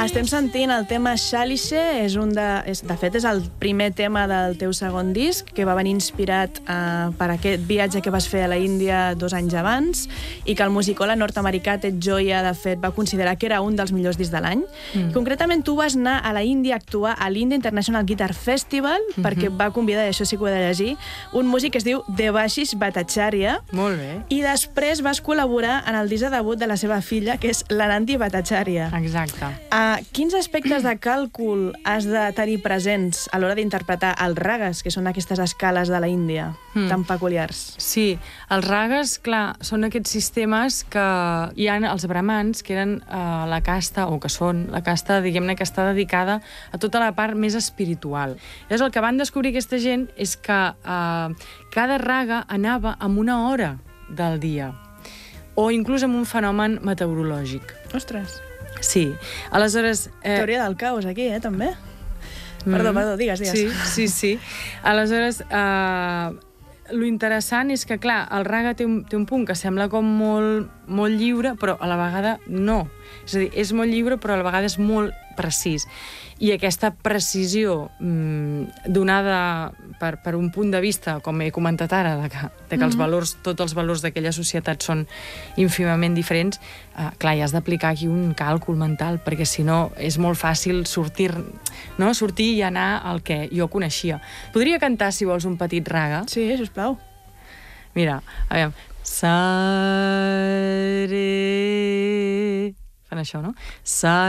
Estem sentint el tema Chalice, de fet és el primer tema del teu segon disc, que va venir inspirat per aquest viatge que vas fer a la Índia 2 anys abans, i que el musicòleg nord-americà Ted Gioia, de fet, va considerar que era un dels millors discs de l'any. Concretament, tu vas anar a la Índia a actuar a l'India International Guitar Festival, perquè va convidar, i això sí que ho he de llegir, un músic que es diu Debashish Bhattacharya. Molt bé. I després vas col·laborar en el disc de debut de la seva filla, que és l'Anandi Bhattacharya. Exacte. Quins aspectes de càlcul has de tenir presents a l'hora d'interpretar els ragas, que són aquestes escales de la Índia, tan peculiars? Sí, els ragas, clar, són aquests sistemes que hi ha els brahmans, que eren la casta, o que són la casta, diguem-ne, que està dedicada a tota la part més espiritual. Llavors, el que van descobrir aquesta gent és que cada raga anava amb una hora del dia, o inclús amb un fenomen meteorològic. Ostres! Sí, aleshores... Teoria del caos aquí, també? Perdó, digues. Sí. Aleshores, lo interessant és que, clar, el raga té un punt que sembla com molt lliure, però a la vegada no. És a dir, és molt lliure, però a la vegada és molt precís. I aquesta precisió donada per un punt de vista, com he comentat ara, de que els valors, tots els valors d'aquella societat són ínfimament diferents, clar, hi has d'aplicar aquí un càlcul mental, perquè si no és molt fàcil sortir i anar al que jo coneixia. Podria cantar, si vols, un petit raga? Sí, sisplau. Mira, a veure... Sa, re... Fan això, no? Sa,